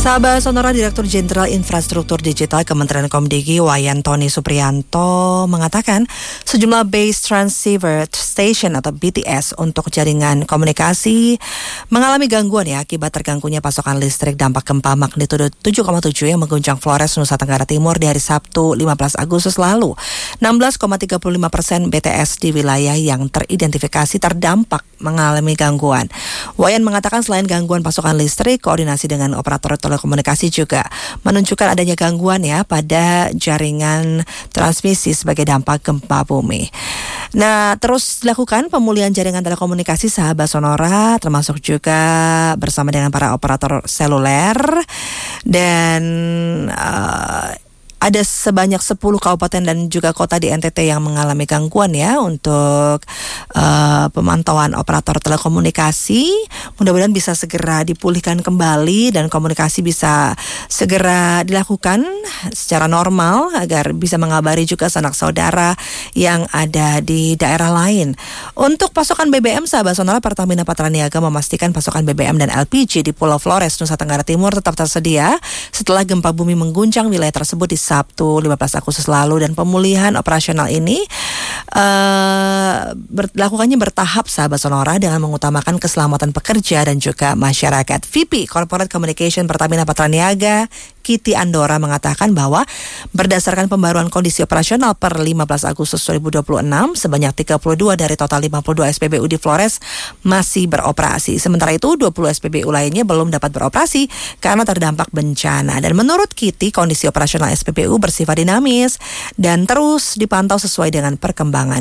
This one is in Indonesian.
Sahabat Sonora, Direktur Jenderal Infrastruktur Digital Kementerian Komdigi Wayan Tony Supriyanto mengatakan sejumlah base transceiver station atau BTS untuk jaringan komunikasi mengalami gangguan akibat terganggunya pasokan listrik dampak gempa magnitudo 7,7 yang mengguncang Flores, Nusa Tenggara Timur di hari Sabtu 15 Agustus lalu. 16,35% BTS di wilayah yang teridentifikasi terdampak mengalami gangguan. Wayan mengatakan selain gangguan pasokan listrik, koordinasi dengan operator telekomunikasi juga menunjukkan adanya gangguan pada jaringan transmisi sebagai dampak gempa bumi. Nah, terus dilakukan pemulihan jaringan telekomunikasi sahabat Sonora, termasuk juga bersama dengan para operator seluler dan ada sebanyak 10 kabupaten dan juga kota di NTT yang mengalami gangguan untuk pemantauan operator telekomunikasi. Mudah-mudahan bisa segera dipulihkan kembali dan komunikasi bisa segera dilakukan secara normal agar bisa mengabari juga sanak saudara yang ada di daerah lain. Untuk pasokan BBM, sahabat Sonora, Pertamina Patraniaga memastikan pasokan BBM dan LPG di Pulau Flores, Nusa Tenggara Timur tetap tersedia setelah gempa bumi mengguncang wilayah tersebut di Sabtu 15 Agustus lalu, dan pemulihan operasional ini dilakukannya bertahap sahabat Sonora dengan mengutamakan keselamatan pekerja dan juga masyarakat. VP Corporate Communication Pertamina Patraniaga Kiti Andora mengatakan bahwa berdasarkan pembaruan kondisi operasional per 15 Agustus 2026, sebanyak 32 dari total 52 SPBU di Flores masih beroperasi. Sementara itu 20 SPBU lainnya belum dapat beroperasi karena terdampak bencana. Dan menurut Kiti, kondisi operasional SPBU bersifat dinamis dan terus dipantau sesuai dengan perkembangan